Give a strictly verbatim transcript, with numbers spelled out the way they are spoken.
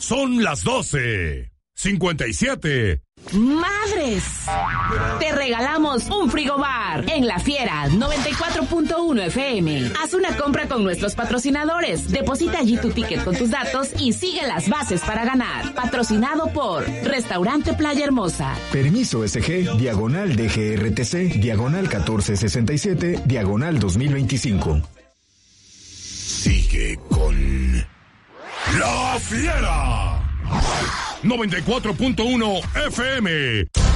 Son las doce cincuenta y siete. ¡Madres! Te regalamos un frigobar en La Fiera noventa y cuatro punto uno F M. Haz una compra con nuestros patrocinadores. Deposita allí tu ticket con tus datos y sigue las bases para ganar. Patrocinado por Restaurante Playa Hermosa. Permiso S G, diagonal D G R T C, diagonal catorce sesenta y siete, diagonal dos mil veinticinco. Sigue con La Fiera noventa y cuatro punto uno F M.